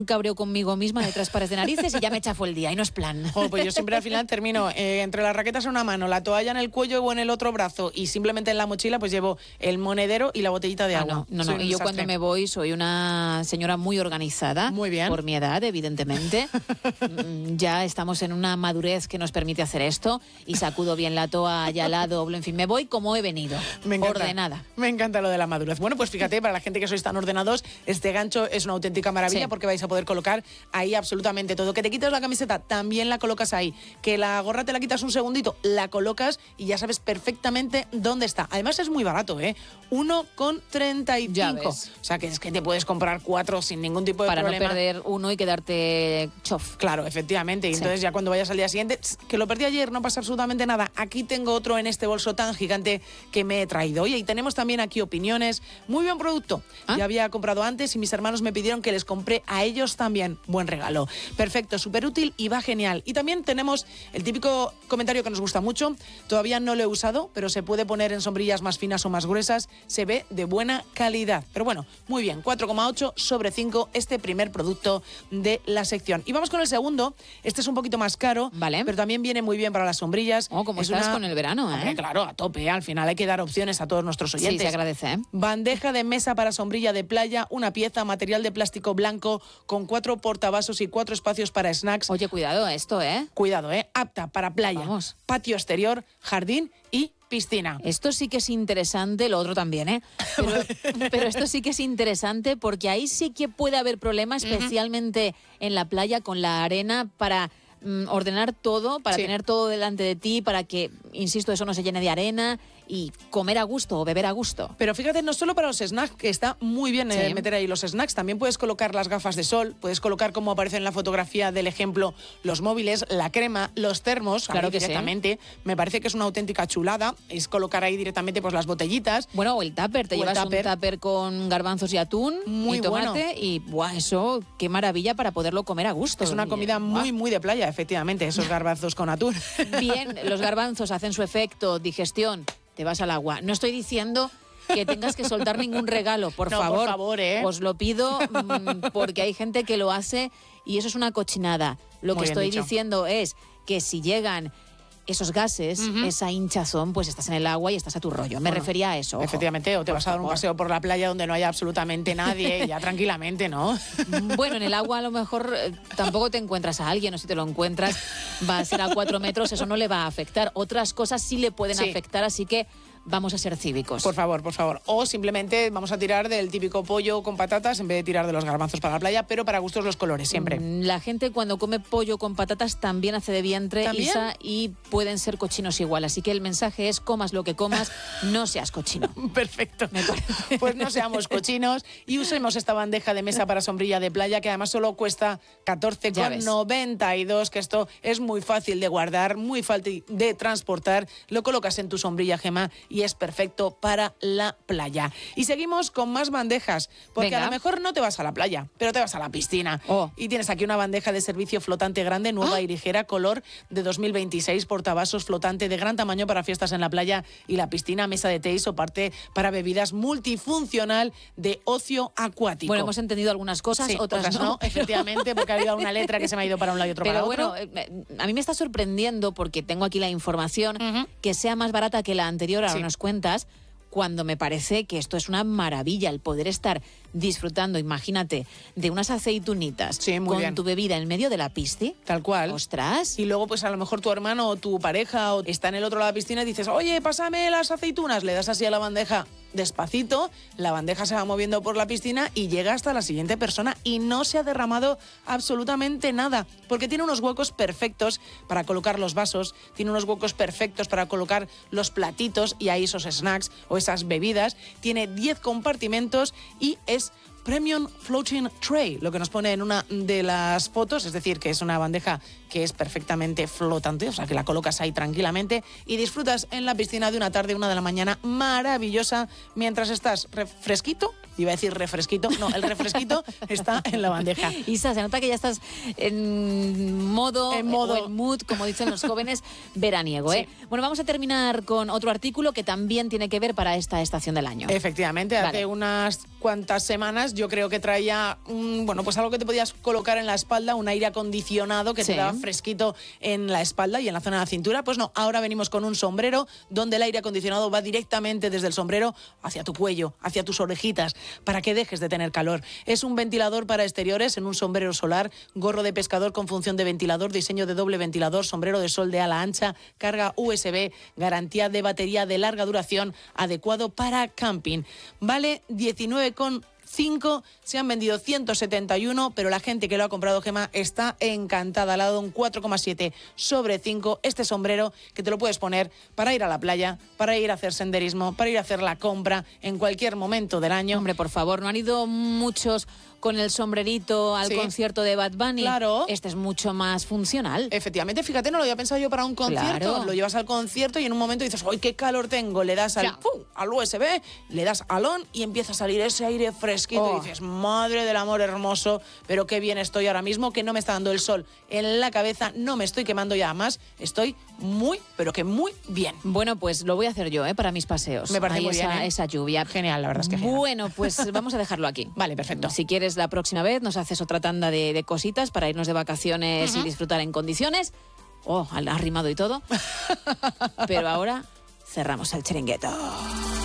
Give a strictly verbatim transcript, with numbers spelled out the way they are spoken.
cabreo conmigo misma de tres pares de narices y ya me chafó el día y no es plan. Oh, pues yo siempre al final termino eh, entre las raquetas en una mano, la toalla en el cuello o en el otro brazo y simplemente en la mochila pues llevo el monedero y la botellita de ah, agua. No, no, no. Y yo cuando me voy soy una señora muy organizada. Muy bien. Por mi edad, evidentemente. Ya estamos en una madurez que nos permite hacer esto y sacudo bien la toalla, la doblo, en fin, me voy como he venido. Me encanta, ordenada. Me encanta lo de la madurez. Bueno, pues fíjate, para la gente que sois tan ordenados, este gancho es una auténtica maravilla, sí, porque vais a poder colocar ahí absolutamente todo. Que te quitas la camiseta, también la colocas ahí. Que la gorra te la quitas un segundito, la colocas y ya sabes perfectamente dónde está. Además es muy barato, ¿eh? uno con treinta y cinco. O sea, que es que te puedes comprar cuatro sin ningún tipo de para problema. Para no perder uno y quedarte chof. Claro, efectivamente. Y sí, entonces ya cuando vayas al día siguiente, que lo perdí ayer, no pasa absolutamente nada. Aquí tengo otro en este bolso tan gigante que me he traído. Oye, y tenemos también aquí opiniones. Muy buen producto. ¿Ah? Ya había comprado antes y mis hermanos me pidieron que les compré a ellos también. Buen regalo. Perfecto, súper útil y va genial. Y también tenemos el típico comentario que nos gusta mucho. Todavía no lo he usado, pero se puede poner en sombrillas más finas o más gruesas. Se ve de buena calidad. Pero bueno, muy bien. cuatro coma ocho sobre cinco este primer producto de la sección. Y vamos con el segundo. Este es un poquito más caro, vale, pero también viene muy bien para las sombrillas. Oh, como es estás una... con el verano, ¿eh? Hombre, claro, a tope. Al final hay que dar opciones a todos nuestros oyentes. Sí, se agradece, ¿eh? Bandeja de mesa para sombrilla de playa, una pieza, material de plástico blanco con cuatro portavasos y cuatro espacios para snacks. Oye, cuidado esto, ¿eh? Cuidado, ¿eh? Apta para playa, Vamos. patio exterior, jardín y piscina. Esto sí que es interesante, lo otro también, ¿eh? Pero, pero esto sí que es interesante porque ahí sí que puede haber problemas, especialmente uh-huh. en la playa con la arena, para mm, ordenar todo, para sí. tener todo delante de ti, para que, insisto, eso no se llene de arena y comer a gusto o beber a gusto. Pero fíjate, no solo para los snacks, que está muy bien sí. eh, meter ahí los snacks, también puedes colocar las gafas de sol, puedes colocar, como aparece en la fotografía del ejemplo, los móviles, la crema, los termos, claro ahí que directamente. Sí. Me parece que es una auténtica chulada, es colocar ahí directamente pues las botellitas. Bueno, o el tupper, te llevas tupper. un tupper con garbanzos y atún muy y tomate bueno. y buah, eso, qué maravilla para poderlo comer a gusto. Es una comida buah. muy, muy de playa, efectivamente, esos garbanzos con atún. Bien, los garbanzos hacen su efecto, digestión, te vas al agua. No estoy diciendo que tengas que soltar ningún regalo, por no, favor. Por favor, ¿eh? Os lo pido mmm, porque hay gente que lo hace y eso es una cochinada. Lo Muy que estoy dicho. diciendo es que si llegan esos gases, uh-huh. esa hinchazón, pues estás en el agua y estás a tu rollo. Me bueno, refería a eso. Ojo. Efectivamente, o te por vas a dar favor. un paseo por la playa donde no haya absolutamente nadie y ya tranquilamente, ¿no? Bueno, en el agua a lo mejor eh, tampoco te encuentras a alguien, o si te lo encuentras va a ser a cuatro metros, eso no le va a afectar. Otras cosas sí le pueden sí. afectar, así que vamos a ser cívicos. Por favor, por favor. O simplemente vamos a tirar del típico pollo con patatas en vez de tirar de los garbanzos para la playa, pero para gustos los colores, siempre. La gente cuando come pollo con patatas también hace de vientre, ¿También? Isa, y pueden ser cochinos igual. Así que el mensaje es, comas lo que comas, no seas cochino. Perfecto. Pues no seamos cochinos y usemos esta bandeja de mesa para sombrilla de playa, que además solo cuesta catorce con noventa y dos, que esto es muy fácil de guardar, muy fácil de transportar. Lo colocas en tu sombrilla, Gemma, y es perfecto para la playa. Y seguimos con más bandejas, porque Venga. a lo mejor no te vas a la playa, pero te vas a la piscina. Oh. Y tienes aquí una bandeja de servicio flotante grande, nueva ¿Ah? y ligera, color de dos mil veintiséis, portavasos flotante de gran tamaño para fiestas en la playa y la piscina, mesa de té y soporte para bebidas, multifuncional de ocio acuático. Bueno, hemos entendido algunas cosas, sí, otras, otras no, no efectivamente, porque ha habido una letra que se me ha ido para un lado y otro pero para bueno, otro. Pero bueno, a mí me está sorprendiendo, porque tengo aquí la información, uh-huh. que sea más barata que la anterior, ahora sí. nos cuentas, cuando me parece que esto es una maravilla, el poder estar disfrutando, imagínate, de unas aceitunitas sí, muy con bien. tu bebida en medio de la pisci. Tal cual. ¡Ostras! Y luego, pues a lo mejor tu hermano o tu pareja o está en el otro lado de la piscina y dices, oye, pásame las aceitunas. Le das así a la bandeja despacito, la bandeja se va moviendo por la piscina y llega hasta la siguiente persona y no se ha derramado absolutamente nada, porque tiene unos huecos perfectos para colocar los vasos, tiene unos huecos perfectos para colocar los platitos y ahí esos snacks o esas bebidas, tiene diez compartimentos y es Premium Floating Tray, lo que nos pone en una de las fotos, es decir, que es una bandeja que es perfectamente flotante, o sea, que la colocas ahí tranquilamente y disfrutas en la piscina de una tarde, una de la mañana maravillosa, mientras estás refresquito, iba a decir refresquito, no, el refresquito está en la bandeja. Isa, se nota que ya estás en modo, en modo, o en mood, como dicen los jóvenes, veraniego, ¿eh? Sí. Bueno, vamos a terminar con otro artículo que también tiene que ver para esta estación del año. Efectivamente, vale. hace unas cuantas semanas yo creo que traía un, bueno, pues algo que te podías colocar en la espalda, un aire acondicionado que Sí. te daba fresquito en la espalda y en la zona de la cintura. Pues no, ahora venimos con un sombrero donde el aire acondicionado va directamente desde el sombrero hacia tu cuello, hacia tus orejitas, para que dejes de tener calor. Es un ventilador para exteriores en un sombrero solar, gorro de pescador con función de ventilador, diseño de doble ventilador, sombrero de sol de ala ancha, carga U S B, garantía de batería de larga duración, adecuado para camping. Vale diecinueve con cinco, se han vendido ciento setenta y uno, pero la gente que lo ha comprado, Gemma, está encantada. Le ha dado un cuatro coma siete sobre cinco. Este sombrero que te lo puedes poner para ir a la playa, para ir a hacer senderismo, para ir a hacer la compra en cualquier momento del año. Hombre, por favor, ¿no han ido muchos con el sombrerito al Sí. concierto de Bad Bunny? Claro. Este es mucho más funcional. Efectivamente, fíjate, no lo había pensado yo para un concierto. Claro. Lo llevas al concierto y en un momento dices, ¡ay, qué calor tengo! Le das al, Ya. ¡pum!, al U S B, le das al on y empieza a salir ese aire fresquito. Oh. Y dices, madre del amor hermoso, pero qué bien estoy ahora mismo, que no me está dando el sol en la cabeza, no me estoy quemando ya más. Estoy muy, pero que muy bien. Bueno, pues lo voy a hacer yo, ¿eh? Para mis paseos. Me parece Ahí muy esa, bien, ¿eh? esa lluvia. Genial, la verdad es que genial. Bueno, pues vamos a dejarlo aquí. Vale, perfecto. Si quieres, la próxima vez nos haces otra tanda de, de cositas para irnos de vacaciones y disfrutar en condiciones. Oh, ha rimado y todo. Pero ahora cerramos el chiringuito.